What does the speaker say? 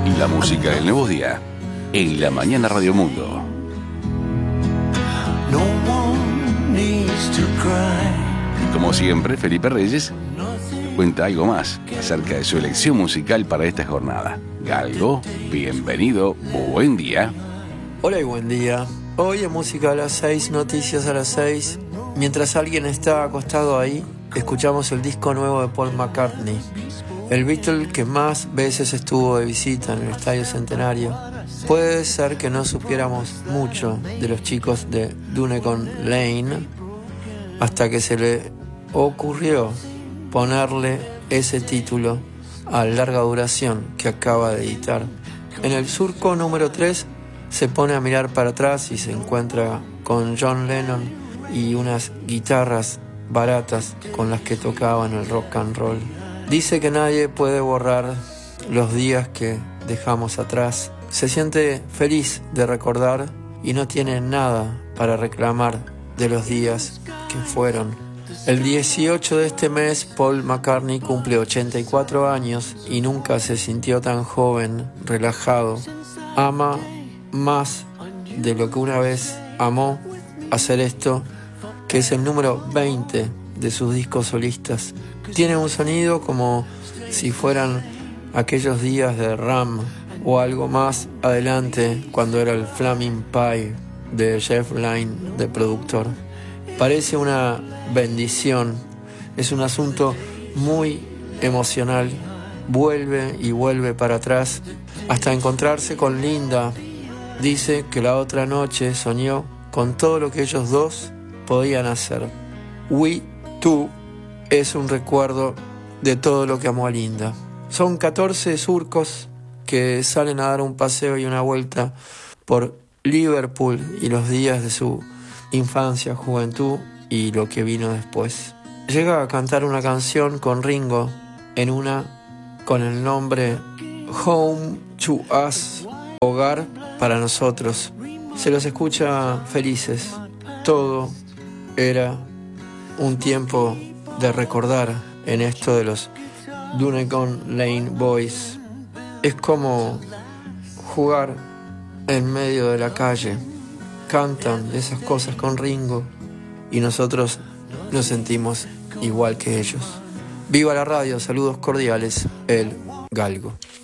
La música del nuevo día en La Mañana Radio Mundo. Y como siempre, Felipe Reyes cuenta algo más acerca de su elección musical para esta jornada. Galgo, bienvenido, buen día. Hola y buen día. Hoy en Música a las 6, Noticias a las 6. Mientras alguien está acostado ahí, escuchamos el disco nuevo de Paul McCartney, el Beatle que más veces estuvo de visita en el Estadio Centenario. Puede ser que no supiéramos mucho de los chicos de Dunecon Lane hasta que se le ocurrió ponerle ese título a larga duración que acaba de editar. En el surco número 3 se pone a mirar para atrás y se encuentra con John Lennon y unas guitarras baratas con las que tocaban el rock and roll. Dice que nadie puede borrar los días que dejamos atrás. Se siente feliz de recordar y no tiene nada para reclamar de los días que fueron. El 18 de este mes, Paul McCartney cumple 84 años y nunca se sintió tan joven, relajado. Ama más de lo que una vez amó hacer esto, que es el número 20 de sus discos solistas. Tiene un sonido como si fueran aquellos días de Ram o algo más adelante cuando era el Flaming Pie de Jeff Lynne de productor. Parece una bendición, es un asunto muy emocional. Vuelve y vuelve para atrás hasta encontrarse con Linda. Dice que la otra noche soñó con todo lo que ellos dos podían hacer. We Too es un recuerdo de todo lo que amó a Linda. Son 14 surcos que salen a dar un paseo y una vuelta por Liverpool y los días de su infancia, juventud y lo que vino después. Llega a cantar una canción con Ringo en una con el nombre Home to Us, hogar para nosotros. Se los escucha felices. Todo era un tiempo de recordar en esto de los Dunecon Lane Boys. Es como jugar en medio de la calle. Cantan esas cosas con Ringo y nosotros nos sentimos igual que ellos. Viva la radio, saludos cordiales, el Galgo.